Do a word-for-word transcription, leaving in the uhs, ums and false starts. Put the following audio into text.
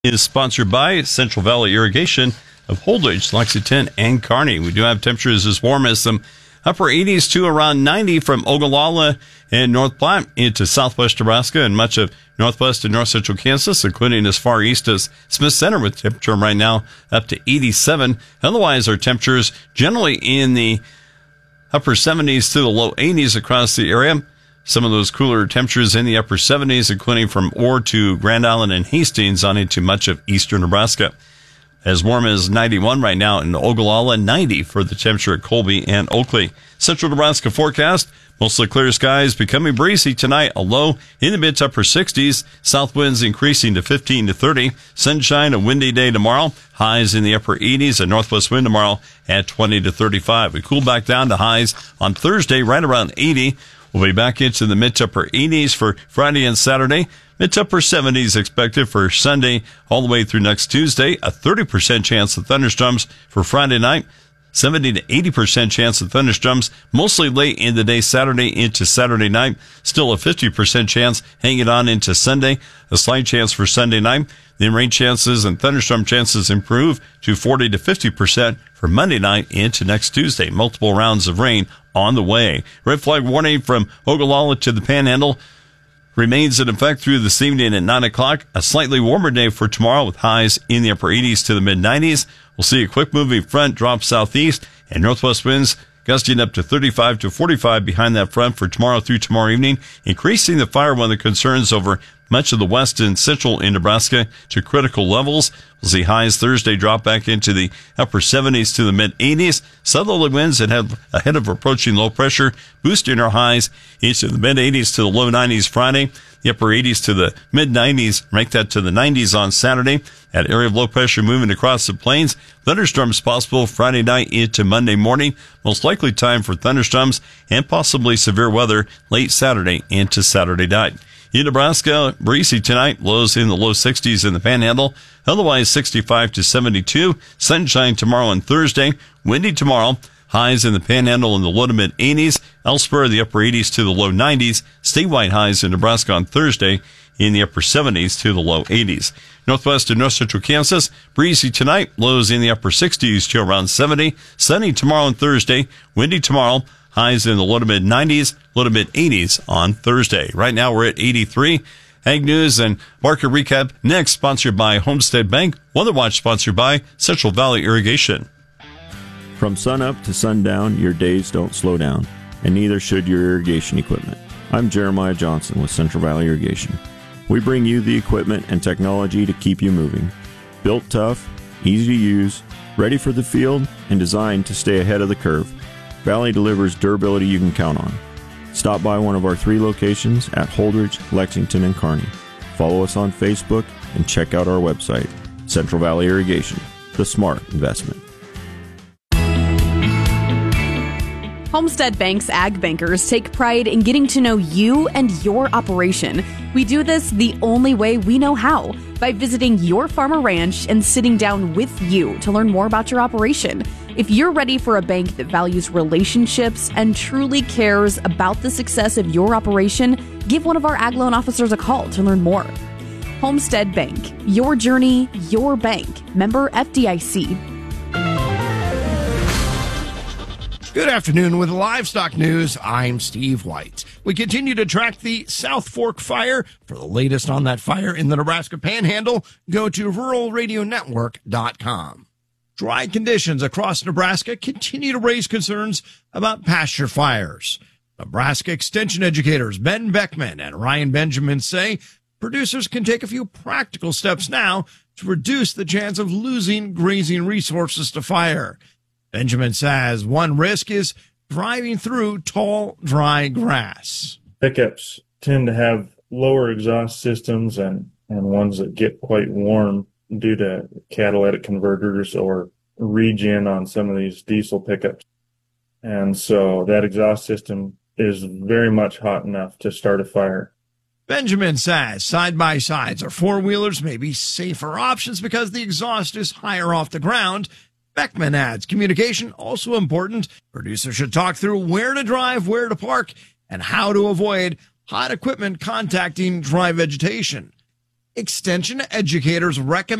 Is sponsored by Central Valley Irrigation of Holdridge, Lexington, and Kearney. We do have temperatures as warm as some upper eighties to around ninety from Ogallala and North Platte into southwest Nebraska and much of northwest and north central Kansas, including as far east as Smith Center, with temperature right now up to eighty-seven. Otherwise, our temperatures generally in the upper seventies to the low eighties across the area. Some of those cooler temperatures in the upper seventies, including from Orr to Grand Island and Hastings on into much of eastern Nebraska. As warm as ninety-one right now in Ogallala, ninety for the temperature at Colby and Oakley. Central Nebraska forecast, mostly clear skies, becoming breezy tonight, a low in the mid to upper sixties. South winds increasing to fifteen to thirty. Sunshine, a windy day tomorrow. Highs in the upper eighties, a northwest wind tomorrow at twenty to thirty-five. We cool back down to highs on Thursday, right around eighty. We'll be back into the mid to upper eighties for Friday and Saturday. Mid to upper seventies expected for Sunday all the way through next Tuesday. A thirty percent chance of thunderstorms for Friday night. seventy to eighty percent chance of thunderstorms, mostly late in the day Saturday into Saturday night. Still a fifty percent chance hanging on into Sunday. A slight chance for Sunday night. Then rain chances and thunderstorm chances improve to forty to fifty percent for Monday night into next Tuesday. Multiple rounds of rain on the way. Red flag warning from Ogallala to the Panhandle remains in effect through this evening at nine o'clock. A slightly warmer day for tomorrow with highs in the upper eighties to the mid nineties. We'll see a quick moving front drop southeast and northwest winds gusting up to thirty-five to forty-five behind that front for tomorrow through tomorrow evening, increasing the fire weather concerns over much of the west and central in Nebraska to critical levels. We'll see highs Thursday drop back into the upper seventies to the mid eighties. Southerly winds that have ahead of approaching low pressure, boosting our highs into the mid eighties to the low nineties Friday. The upper eighties to the mid nineties, make that to the nineties on Saturday. That area of low pressure moving across the plains. Thunderstorms possible Friday night into Monday morning. Most likely time for thunderstorms and possibly severe weather late Saturday into Saturday night. In Nebraska, breezy tonight, lows in the low sixties in the Panhandle. Otherwise, sixty-five to seventy-two. Sunshine tomorrow and Thursday. Windy tomorrow. Highs in the Panhandle in the low to mid eighties. Elsewhere, the upper eighties to the low nineties. Statewide highs in Nebraska on Thursday in the upper seventies to the low eighties. Northwest and north central Kansas, breezy tonight. Lows in the upper sixties to around seventy. Sunny tomorrow and Thursday. Windy tomorrow. Highs in the low to mid nineties, low to mid eighties on Thursday. Right now we're at eighty-three. Ag News and Market Recap next, sponsored by Homestead Bank. Weather Watch sponsored by Central Valley Irrigation. From sunup to sundown, your days don't slow down, and neither should your irrigation equipment. I'm Jeremiah Johnson with Central Valley Irrigation. We bring you the equipment and technology to keep you moving. Built tough, easy to use, ready for the field, and designed to stay ahead of the curve. Valley delivers durability you can count on. Stop by one of our three locations at Holdridge, Lexington, and Kearney. Follow us on Facebook and check out our website, Central Valley Irrigation, the smart investment. Homestead Bank's Ag Bankers take pride in getting to know you and your operation. We do this the only way we know how, by visiting your farm or ranch and sitting down with you to learn more about your operation. If you're ready for a bank that values relationships and truly cares about the success of your operation, give one of our Ag Loan officers a call to learn more. Homestead Bank, your journey, your bank. Member F D I C. Good afternoon. With Livestock News, I'm Steve White. We continue to track the South Fork fire. For the latest on that fire in the Nebraska Panhandle, go to rural radio network dot com. Dry conditions across Nebraska continue to raise concerns about pasture fires. Nebraska Extension educators Ben Beckman and Ryan Benjamin say producers can take a few practical steps now to reduce the chance of losing grazing resources to fire. Benjamin says one risk is driving through tall, dry grass. Pickups tend to have lower exhaust systems and, and ones that get quite warm due to catalytic converters or regen on some of these diesel pickups. And so that exhaust system is very much hot enough to start a fire. Benjamin says side-by-sides or four-wheelers may be safer options because the exhaust is higher off the ground. Beckman adds communication also important. Producers should talk through where to drive, where to park, and how to avoid hot equipment contacting dry vegetation. Extension educators recommend